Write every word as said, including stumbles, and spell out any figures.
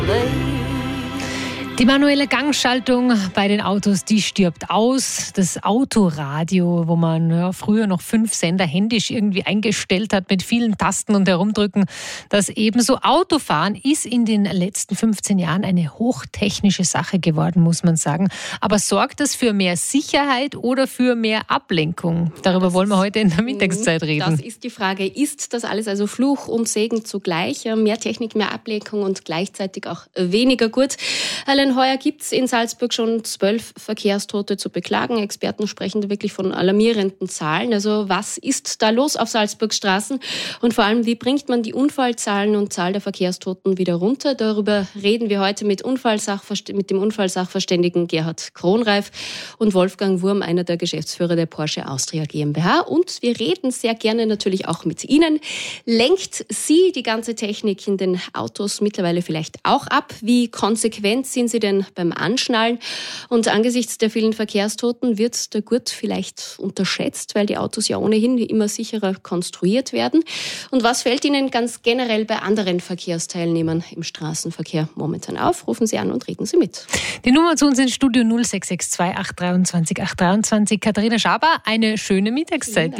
Die manuelle Gangschaltung bei den Autos, die stirbt aus. Das Autoradio, wo man ja, früher noch fünf Sender händisch irgendwie eingestellt hat mit vielen Tasten und Herumdrücken, das ebenso. Autofahren ist in den letzten fünfzehn Jahren eine hochtechnische Sache geworden, muss man sagen. Aber sorgt das für mehr Sicherheit oder für mehr Ablenkung? Darüber das wollen wir heute in der Mittagszeit reden. Das ist die Frage. Ist das alles also Fluch und Segen zugleich? Mehr Technik, mehr Ablenkung und gleichzeitig auch weniger gut. Allein heuer gibt es in Salzburg schon zwölf Verkehrstote zu beklagen. Experten sprechen da wirklich von alarmierenden Zahlen. Also was ist da los auf Salzburgs Straßen? Und vor allem, wie bringt man die Unfallzahlen und Zahl der Verkehrstoten wieder runter? Darüber reden wir heute mit, Unfallsachverst- mit dem Unfallsachverständigen Gerhard Kronreif und Wolfgang Wurm, einer der Geschäftsführer der Porsche Austria GmbH. Und wir reden sehr gerne natürlich auch mit Ihnen. Lenkt Sie die ganze Technik in den Autos mittlerweile vielleicht auch ab? Wie konsequent sind Sie denn beim Anschnallen? Und angesichts der vielen Verkehrstoten wird der Gurt vielleicht unterschätzt, weil die Autos ja ohnehin immer sicherer konstruiert werden. Und was fällt Ihnen ganz generell bei anderen Verkehrsteilnehmern im Straßenverkehr momentan auf? Rufen Sie an und reden Sie mit. Die Nummer zu uns ins Studio null sechs sechs zwei acht zwei drei acht zwei acht zwei. Katharina Schaber, eine schöne Mittagszeit.